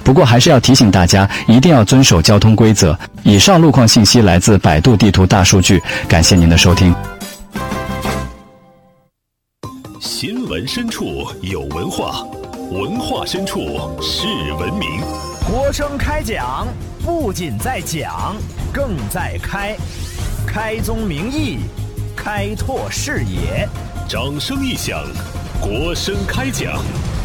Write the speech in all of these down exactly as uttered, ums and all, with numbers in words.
不过还是要提醒大家，一定要遵守交通规则。以上路况信息来自百度地图大数据，感谢您的收听。 新闻深处有文化，文化深处是文明。 国声开讲，不仅在讲，更在开，开宗明义，开拓视野。 掌声一响，国声开讲。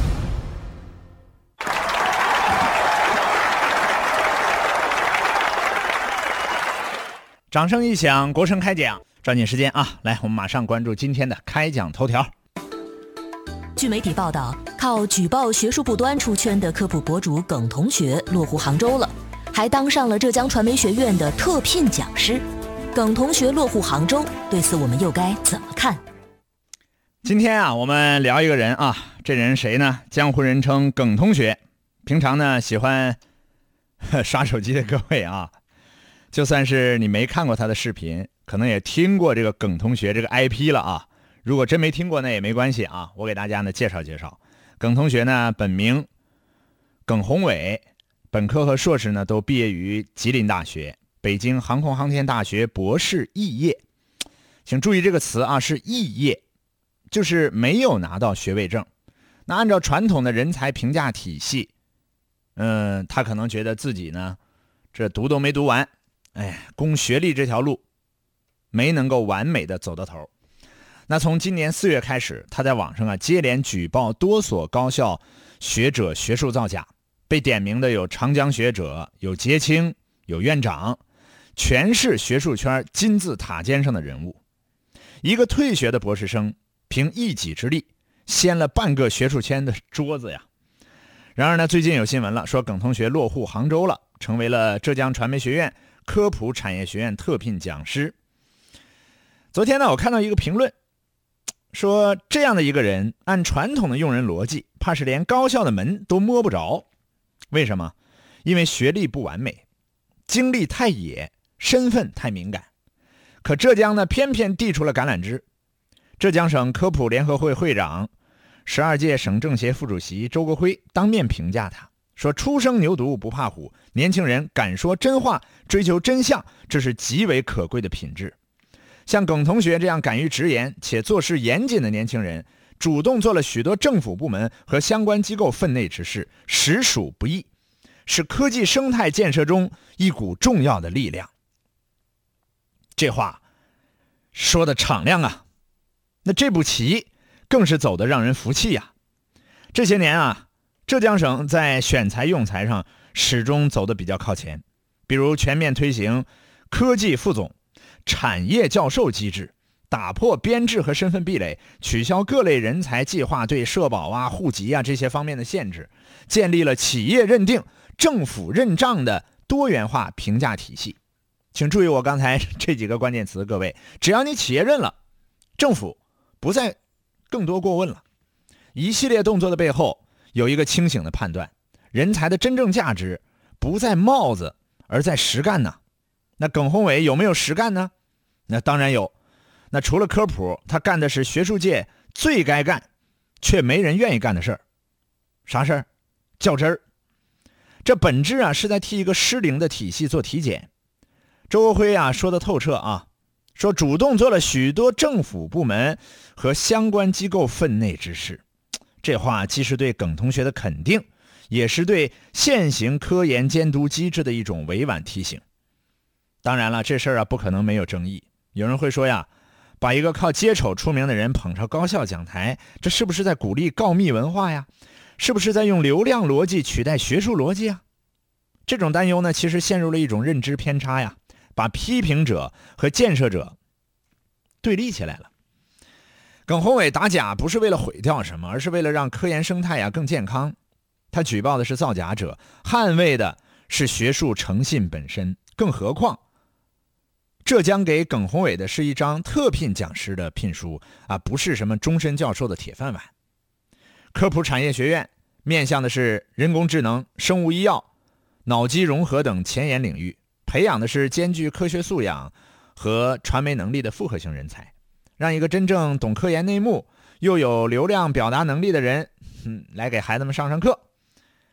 掌声一响，国声开讲。抓紧时间啊，来，我们马上关注今天的开讲头条。 据媒体报道，靠举报学术不端出圈的科普博主耿同学落户杭州了，还当上了浙江传媒学院的特聘讲师。耿同学落户杭州，对此我们又该怎么看？ 今天啊，我们聊一个人啊，这人谁呢？江湖人称耿同学。平常呢，喜欢刷手机的各位啊，就算是你没看过他的视频，可能也听过这个耿同学这个 I P 了啊。如果真没听过那也没关系啊，我给大家呢介绍介绍。耿同学呢本名耿宏伟，本科和硕士呢都毕业于吉林大学、北京航空航天大学博士肄业。请注意这个词啊，是肄业，就是没有拿到学位证。那按照传统的人才评价体系，嗯，他可能觉得自己呢这读都没读完，哎，攻学历这条路没能够完美的走到头。那从今年四月开始，他在网上啊接连举报多所高校学者学术造假，被点名的有长江学者、有杰青、有院长，全是学术圈金字塔尖上的人物。一个退学的博士生凭一己之力掀了半个学术圈的桌子呀。然而呢，最近有新闻了，说耿同学落户杭州了，成为了浙江传媒学院科普产业学院特聘讲师。昨天呢，我看到一个评论，说这样的一个人，按传统的用人逻辑，怕是连高校的门都摸不着。为什么？因为学历不完美，经历太野，身份太敏感。可浙江呢，偏偏递出了橄榄枝。浙江省科普联合会会长、十二届省政协副主席周国辉当面评价他，说初生牛犊不怕虎，年轻人敢说真话，追求真相，这是极为可贵的品质。像耿同学这样敢于直言且做事严谨的年轻人，主动做了许多政府部门和相关机构分内之事，实属不易，是科技生态建设中一股重要的力量。这话说的敞亮啊，那这步棋更是走得让人服气呀。这些年啊，浙江省在选才用才上始终走得比较靠前，比如全面推行科技副总、产业教授机制，打破编制和身份壁垒，取消各类人才计划对社保啊、户籍啊这些方面的限制，建立了企业认定、政府认账的多元化评价体系。请注意我刚才这几个关键词，各位，只要你企业认了，政府不再更多过问了。一系列动作的背后有一个清醒的判断，人才的真正价值不在帽子，而在实干呢。那耿宏伟有没有实干呢？那当然有。那除了科普，他干的是学术界最该干却没人愿意干的事儿。啥事儿？较真儿。这本质啊是在替一个失灵的体系做体检。周国辉啊说得透彻啊，说主动做了许多政府部门和相关机构分内之事。这话既是对耿同学的肯定，也是对现行科研监督机制的一种委婉提醒。当然了，这事儿啊不可能没有争议。有人会说呀，把一个靠接丑出名的人捧上高校讲台，这是不是在鼓励告密文化呀？是不是在用流量逻辑取代学术逻辑啊？这种担忧呢，其实陷入了一种认知偏差呀，把批评者和建设者对立起来了。耿宏伟打假不是为了毁掉什么，而是为了让科研生态呀更健康。他举报的是造假者，捍卫的是学术诚信本身。更何况浙江给耿宏伟的是一张特聘讲师的聘书啊，不是什么终身教授的铁饭碗。科普产业学院面向的是人工智能、生物医药、脑机融合等前沿领域，培养的是兼具科学素养和传媒能力的复合型人才，让一个真正懂科研内幕又有流量表达能力的人、嗯、来给孩子们上上课。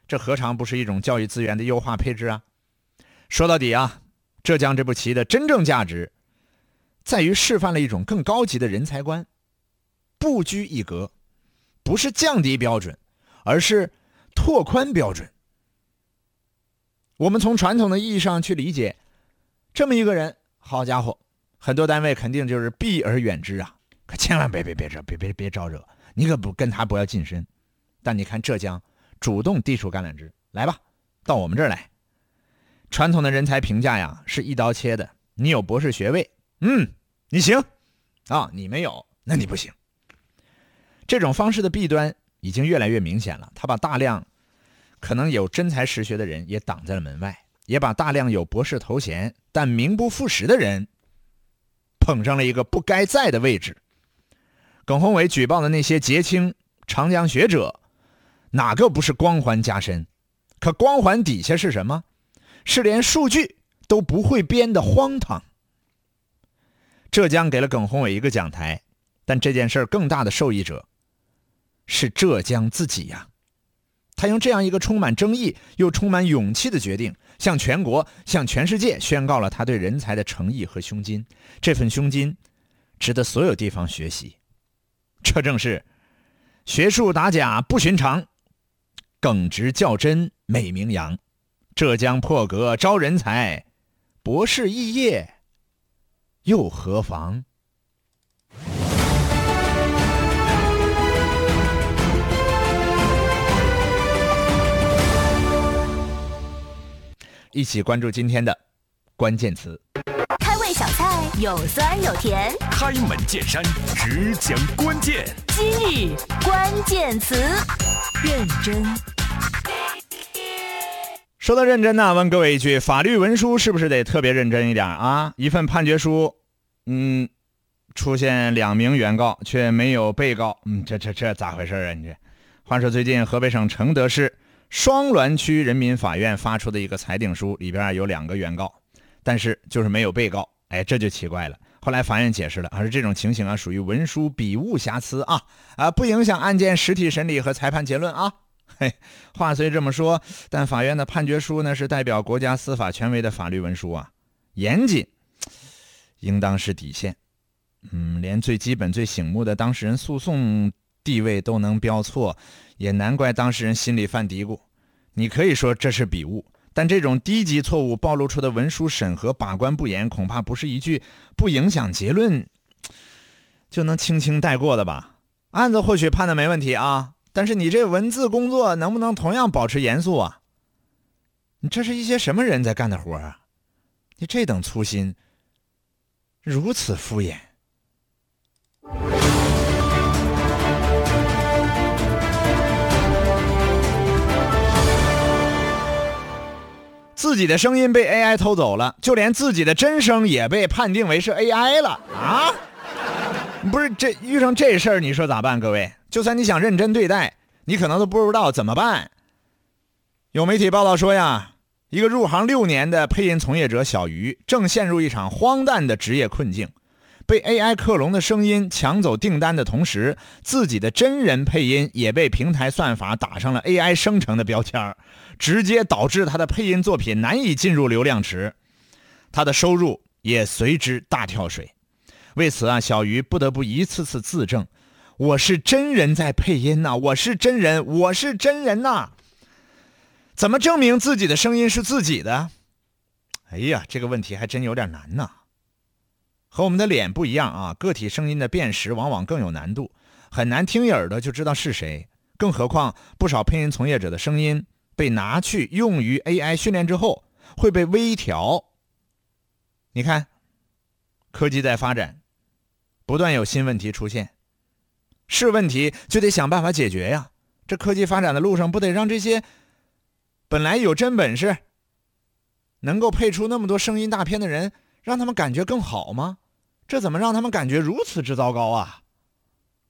这何尝不是一种教育资源的优化配置啊？说到底啊，浙江这步棋的真正价值在于示范了一种更高级的人才观，不拘一格，不是降低标准，而是拓宽标准。我们从传统的意义上去理解，这么一个人，好家伙，很多单位肯定就是避而远之啊，可千万别别别别别别别招惹，你可不跟他不要近身。但你看浙江主动递出橄榄枝，来吧，到我们这儿来。传统的人才评价呀是一刀切的，你有博士学位，嗯，你行啊，你没有，那你不行。这种方式的弊端已经越来越明显了，他把大量可能有真才实学的人也挡在了门外，也把大量有博士头衔但名不副实的人捧上了一个不该在的位置。耿宏伟举报的那些杰青长江学者，哪个不是光环加身？可光环底下是什么？是连数据都不会编的荒唐。浙江给了耿宏伟一个讲台，但这件事更大的受益者是浙江自己呀。他用这样一个充满争议又充满勇气的决定，向全国、向全世界宣告了他对人才的诚意和胸襟。这份胸襟值得所有地方学习。这正是学术打假不寻常，耿直较真美名扬。浙江破格招人才，博士肄业又何妨？一起关注今天的关键词。 开胃小菜有酸有甜， 开门见山，只讲关键。 今日关键词，认真。 说到认真呢，问各位一句，法律文书是不是得特别认真一点啊？一份判决书，嗯，出现两名原告却没有被告，嗯，这这这咋回事啊？你这，话说最近河北省承德市双滦区人民法院发出的一个裁定书里边有两个原告，但是就是没有被告，哎，这就奇怪了。后来法院解释了，而这种情形啊属于文书笔误瑕疵啊，啊不影响案件实体审理和裁判结论啊。嘿，话虽这么说，但法院的判决书呢是代表国家司法权威的法律文书啊，严谨应当是底线。嗯，连最基本最醒目的当事人诉讼地位都能标错，也难怪当事人心里犯嘀咕。你可以说这是笔误，但这种低级错误暴露出的文书审核把关不严，恐怕不是一句不影响结论就能轻轻带过的吧。案子或许判的没问题啊，但是你这文字工作能不能同样保持严肃啊？你这是一些什么人在干的活啊？你这等粗心，如此敷衍。自己的声音被 A I 偷走了，就连自己的真声也被判定为是 A I 了啊！不是，这遇上这事儿你说咋办？各位，就算你想认真对待，你可能都不知道怎么办。有媒体报道说呀，一个入行六年的配音从业者小鱼正陷入一场荒诞的职业困境，被 A I 克隆的声音抢走订单的同时，自己的真人配音也被平台算法打上了 A I 生成的标签，直接导致他的配音作品难以进入流量池，他的收入也随之大跳水。为此啊，小鱼不得不一次次自证，我是真人在配音呐、啊，我是真人，我是真人呐、啊。怎么证明自己的声音是自己的？哎呀，这个问题还真有点难呐。和我们的脸不一样啊，个体声音的辨识往往更有难度，很难听一耳朵就知道是谁。更何况不少配音从业者的声音被拿去用于 A I 训练之后会被微调。你看，科技在发展，不断有新问题出现，是问题就得想办法解决呀。这科技发展的路上，不得让这些本来有真本事能够配出那么多声音大片的人，让他们感觉更好吗？这怎么让他们感觉如此之糟糕啊？